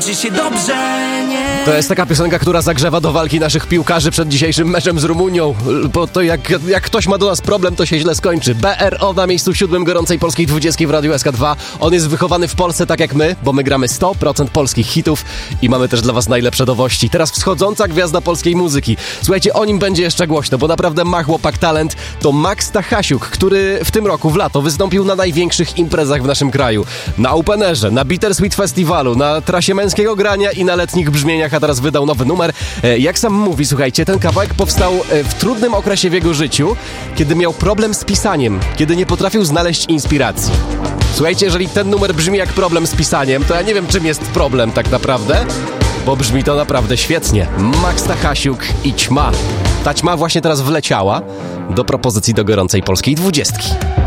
Czy się dobrze, nie? To jest taka piosenka, która zagrzewa do walki naszych piłkarzy przed dzisiejszym meczem z Rumunią, bo to jak ktoś ma do nas problem, to się źle skończy. BRO na miejscu 7 gorącej polskiej 20 w Radiu SK2. On jest wychowany w Polsce tak jak my, bo my gramy 100% polskich hitów i mamy też dla was najlepsze nowości. Teraz wschodząca gwiazda polskiej muzyki. Słuchajcie, o nim będzie jeszcze głośno, bo naprawdę ma chłopak talent. To Max Stachasiuk, który w tym roku, w lato, wystąpił na największych imprezach w naszym kraju. Na Openerze, na Bittersweet Festiwalu, na trasie męskiego grania i na letnich brzmieniach, a teraz wydał nowy numer. Jak sam mówi, słuchajcie, ten kawałek powstał w trudnym okresie w jego życiu, kiedy miał problem z pisaniem, kiedy nie potrafił znaleźć inspiracji. Słuchajcie, jeżeli ten numer brzmi jak problem z pisaniem, to ja nie wiem, czym jest problem tak naprawdę, bo brzmi to naprawdę świetnie. Max Stachasiuk i Ćma. Ta ćma właśnie teraz wleciała do propozycji do gorącej polskiej 20.